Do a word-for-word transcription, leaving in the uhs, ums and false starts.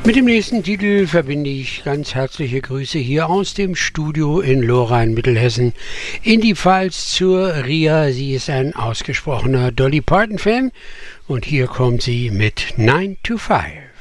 Mit dem nächsten Titel verbinde ich ganz herzliche Grüße hier aus dem Studio in Lorain, Mittelhessen, in die Pfalz zur Ria. Sie ist ein ausgesprochener Dolly Parton-Fan und hier kommt sie mit nine to five.